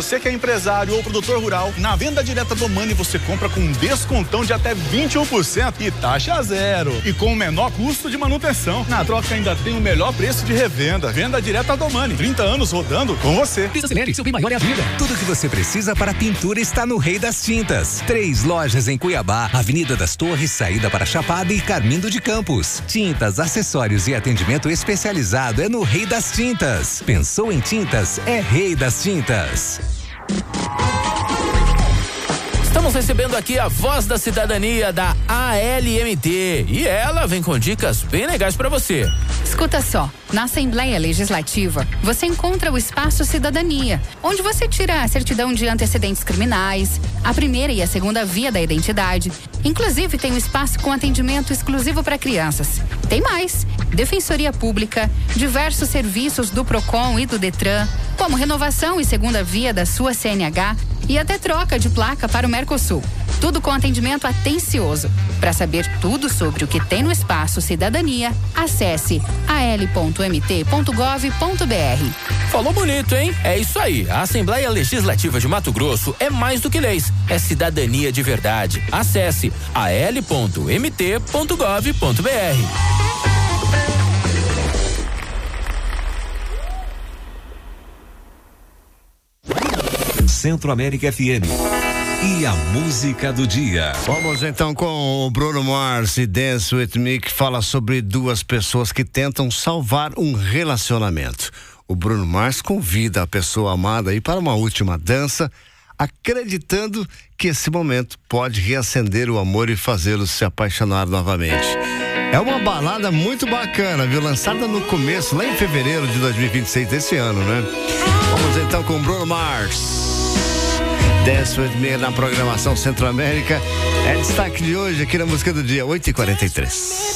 você que é empresário ou produtor rural, na venda direta Domani você compra com um descontão de até 21% e taxa zero. E com o menor custo de manutenção. Na troca ainda tem o melhor preço de revenda. Venda direta Domani. 30 anos rodando com você. Acelere, seu bem maior é a vida. Tudo que você precisa para pintura está no Rei das Tintas. 3 lojas em Cuiabá, Avenida das Torres, saída para Chapada e Carmindo de Campos. Tintas, acessórios e atendimento especializado é no Rei das Tintas. Pensou em tintas? É Rei das Tintas. Estamos recebendo aqui a voz da cidadania da ALMT e ela vem com dicas bem legais para você. Escuta só, na Assembleia Legislativa você encontra o Espaço Cidadania, onde você tira a certidão de antecedentes criminais, a primeira e a segunda via da identidade. Inclusive tem um espaço com atendimento exclusivo para crianças. Tem mais, Defensoria Pública, diversos serviços do Procon e do Detran, como renovação e segunda via da sua CNH e até troca de placa para o Mercosul. Tudo com atendimento atencioso. Para saber tudo sobre o que tem no Espaço Cidadania, acesse al.mt.gov.br. Falou bonito, hein? É isso aí. A Assembleia Legislativa de Mato Grosso é mais do que leis, é cidadania de verdade. Acesse al.mt.gov.br. Centro-América FM. E a música do dia. Vamos então com o Bruno Mars e Dance With Me, que fala sobre duas pessoas que tentam salvar um relacionamento. O Bruno Mars convida a pessoa amada aí para uma última dança, acreditando que esse momento pode reacender o amor e fazê-los se apaixonar novamente. É uma balada muito bacana, viu? Lançada no começo, lá em fevereiro de 2026 desse ano, né? Vamos então com Bruno Mars. Dance With Me na programação Centro-América. É destaque de hoje aqui na Música do Dia, 8h43.